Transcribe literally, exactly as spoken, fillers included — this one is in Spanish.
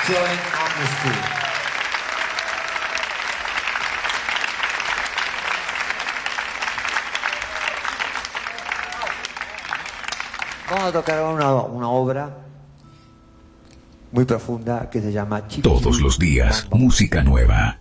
Join on the Street. Vamos a tocar una, una obra muy profunda que se llama Chipi Todos los días, música nueva.